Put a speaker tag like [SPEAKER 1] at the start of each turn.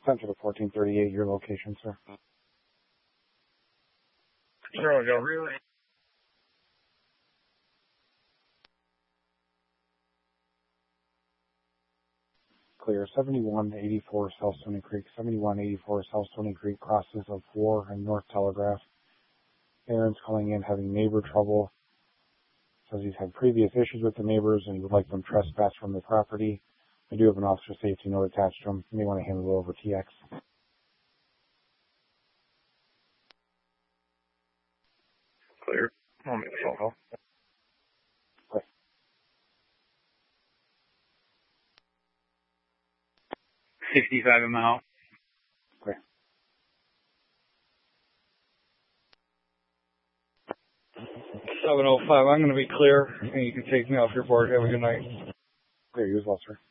[SPEAKER 1] Central to 1438, your location, sir.
[SPEAKER 2] Charlie Del Rio.
[SPEAKER 1] Clear. 7184 South Stony Creek. 7184 South Stony Creek crosses of 4 and North Telegraph. Aaron's calling in having neighbor trouble. Says he's had previous issues with the neighbors and he would like them trespassed from the property. I do have an officer safety note attached to him. You may want to handle it over TX.
[SPEAKER 2] Clear. I'll make a phone call.
[SPEAKER 1] Okay.
[SPEAKER 2] 65 a mile.
[SPEAKER 1] Okay.
[SPEAKER 2] 705. I'm going to be clear, and you can take me off your board. Have a good night.
[SPEAKER 1] Clear. You as well, sir.